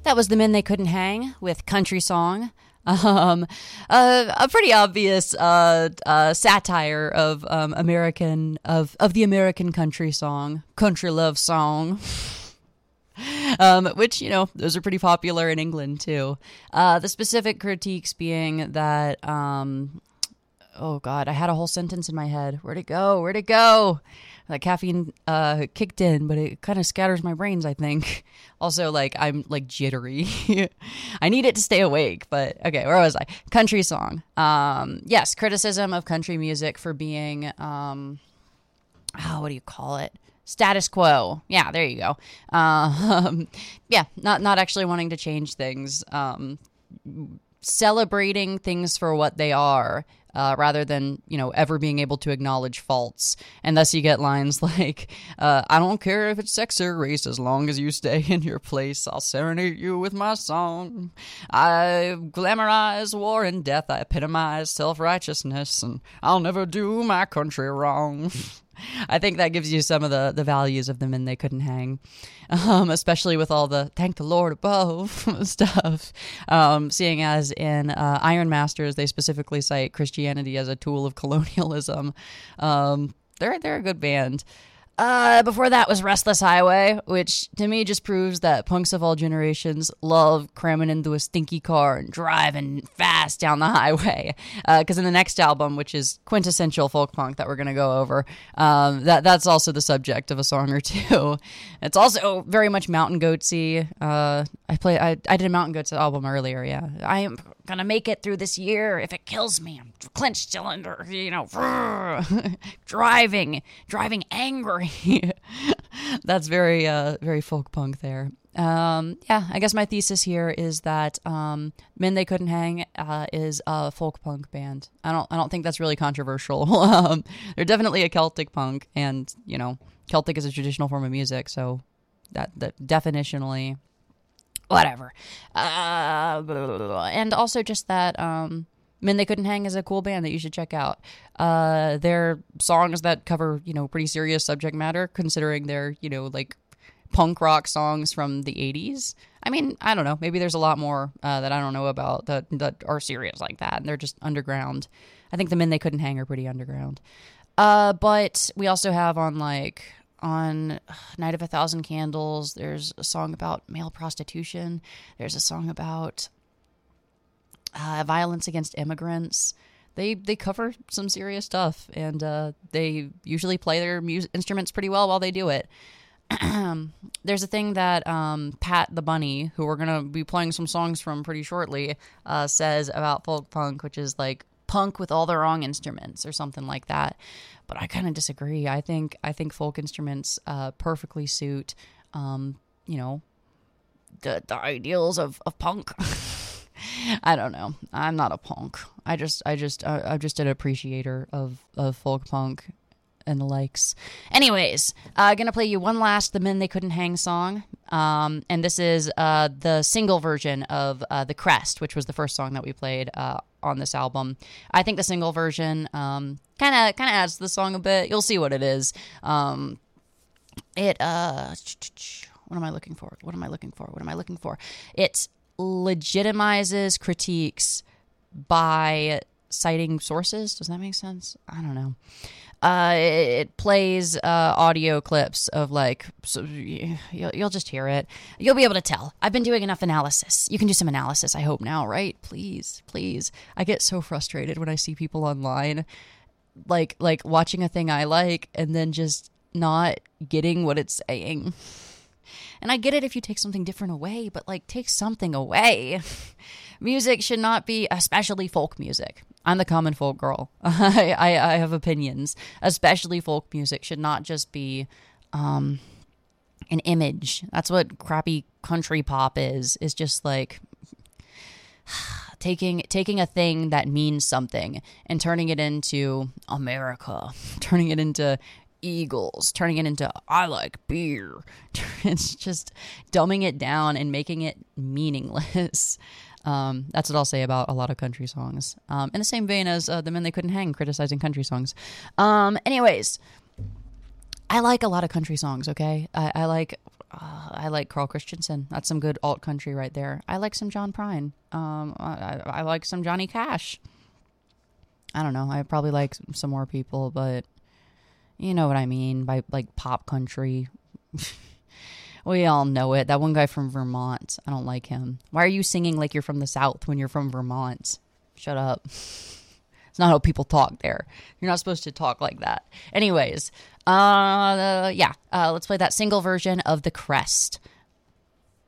That was The Men They Couldn't Hang with Country Song. A pretty obvious satire of the American country song, country love song. Which, those are pretty popular in England too. The specific critiques being that, oh God, I had a whole sentence in my head. Where'd it go? Like caffeine kicked in, but it kind of scatters my brains, I think. Also, I'm jittery. I need it to stay awake, but okay, where was I? Country song. Yes, criticism of country music for being, what do you call it? Status quo. Yeah, there you go. Yeah, not actually wanting to change things. Celebrating things for what they are. Rather than, ever being able to acknowledge faults. And thus you get lines like, I don't care if it's sex or race, as long as you stay in your place, I'll serenade you with my song. I glamorize war and death, I epitomize self-righteousness, and I'll never do my country wrong. I think that gives you some of the values of the Men They Couldn't Hang, especially with all the thank the Lord above stuff. Seeing as in Iron Masters, they specifically cite Christianity as a tool of colonialism. They're a good band. Before that was Restless Highway, which to me just proves that punks of all generations love cramming into a stinky car and driving fast down the highway. Because in the next album, which is quintessential folk punk that we're going to go over, that's also the subject of a song or two. It's also very much Mountain Goatsy. I did a Mountain Goats album earlier, yeah. I am gonna make it through this year if it kills me. I'm clenched cylinder, driving angry. That's very very folk punk there. I guess my thesis here is that Men They Couldn't Hang is a folk punk band. I don't think that's really controversial. They're definitely a Celtic punk, and Celtic is a traditional form of music, so that definitionally whatever. And also just that Men They Couldn't Hang is a cool band that you should check out. They're songs that cover, pretty serious subject matter, considering they're, punk rock songs from the 80s. I mean, I don't know. Maybe there's a lot more that I don't know about that are serious like that, and they're just underground. I think the Men They Couldn't Hang are pretty underground. But we also have on Night of a Thousand Candles, there's a song about male prostitution. There's a song about violence against immigrants. They cover some serious stuff, and they usually play their instruments pretty well while they do it. There's a thing that Pat the Bunny, who we're going to be playing some songs from pretty shortly, says about folk punk, which is like punk with all the wrong instruments or something like that. But I kind of disagree. I think folk instruments perfectly suit, the ideals of punk. I don't know. I'm not a punk. I'm just an appreciator of folk punk and the likes. Anyways, gonna play you one last The Men They Couldn't Hang song. And this is the single version of The Crest, which was the first song that we played on this album. I think the single version kind of adds to the song a bit. You'll see what it is. What am I looking for? It legitimizes critiques by citing sources. Does that make sense? I don't know. It plays audio clips of so you'll just hear it. You'll be able to tell. I've been doing enough analysis. You can do some analysis, I hope now, right? Please. I get so frustrated when I see people online, like watching a thing I like and then just not getting what it's saying. And I get it if you take something different away, but take something away. Music should not be, especially folk music. I'm the common folk girl. I have opinions. Especially folk music should not just be an image. That's what crappy country pop is. It's just taking a thing that means something and turning it into America, turning it into Eagles, turning it into I like beer. It's just dumbing it down and making it meaningless. That's what I'll say about a lot of country songs. In the same vein as the Men They Couldn't Hang criticizing country songs. Anyways, I like a lot of country songs, okay? I like I like Carl Christensen. That's some good alt country right there. I like some John Prine. I like some Johnny Cash. I don't know. I probably like some more people, but you know what I mean by like pop country. We all know it. That one guy from Vermont. I don't like him. Why are you singing like you're from the South when you're from Vermont? Shut up. It's not how people talk there. You're not supposed to talk like that. Anyways, let's play that single version of The Crest.